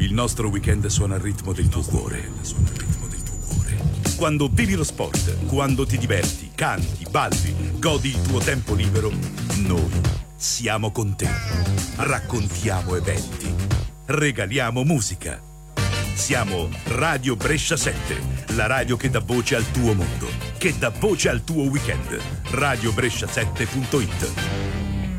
Il nostro weekend suona al ritmo del tuo cuore. Quando vivi lo sport, quando ti diverti, canti, balli, godi il tuo tempo libero, noi siamo con te. Raccontiamo eventi, regaliamo musica. Siamo Radio Brescia 7, la radio che dà voce al tuo mondo, che dà voce al tuo weekend. RadioBrescia7.it.